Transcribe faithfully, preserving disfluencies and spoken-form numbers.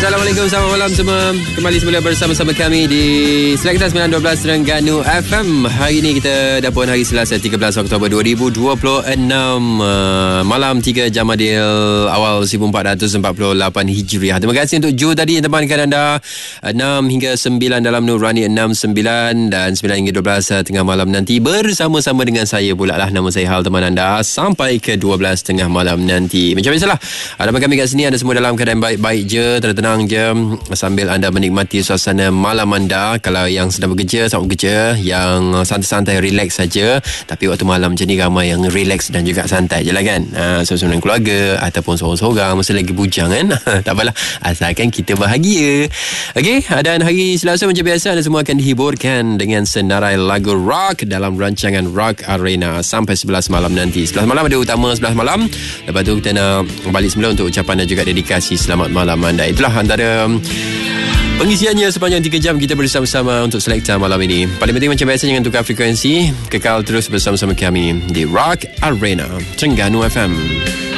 Assalamualaikum, selamat malam semua. Kembali semula bersama-sama kami di Selekta sembilan dua belas Terengganu F M. Hari ini kita dapat hari Selasa tiga belas Oktober dua ribu dua puluh enam, uh, malam tiga Jamadil awal seribu empat ratus empat puluh lapan Hijriah. Terima kasih untuk Ju tadi yang temankan anda enam hingga sembilan dalam Nurani enam sembilan dan sembilan hingga dua belas uh, tengah malam nanti bersama-sama dengan saya pula lah. Nama saya Hal, teman anda sampai ke dua belas tengah malam nanti. Macam biasalah, ada kami kat sini, anda semua dalam keadaan baik-baik je, tenang je sambil anda menikmati suasana malam anda. Kalau yang sedang bekerja, selamat bekerja. Yang santai-santai, relax saja. Tapi waktu malam macam ni ramai yang relax dan juga santai je lah kan. Ha, sama-sama dengan keluarga ataupun seorang-seorang, masa lagi bujang kan. Tak apalah, asalkan kita bahagia. Okey, dan hari Selasa macam biasa anda semua akan dihiburkan dengan senarai lagu rock dalam rancangan Rock Arena sampai sebelas malam nanti. sebelas malam ada utama sebelas malam. Lepas tu kita nak balik semula untuk ucapan dan juga dedikasi selamat malam anda. Itulah antara pengisiannya sepanjang tiga jam kita bersama-sama untuk Selekta malam ini. Paling penting macam biasa, jangan tukar frekuensi. Kekal terus bersama-sama kami di Rock Arena Terengganu F M.